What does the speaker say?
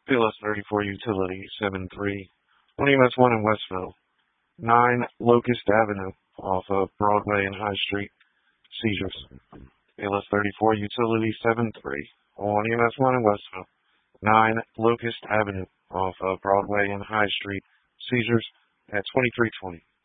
PLS 34 Utility 73, 1 EMS 1 in Westville, 9 Locust Avenue off of Broadway and High Street, seizures. PLS 34 Utility 73, 1 EMS 1 in Westville, 9 Locust Avenue off of Broadway and High Street, seizures at 2320.